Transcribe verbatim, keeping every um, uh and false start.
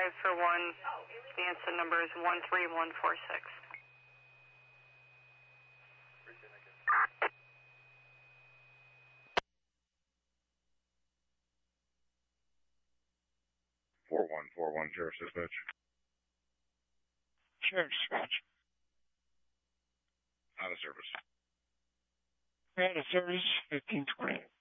five for one. The incident number is one three one four six. four one four one, Sheriff's Dispatch. Sheriff's Dispatch. Out of service. Out of service, fifteen twenty.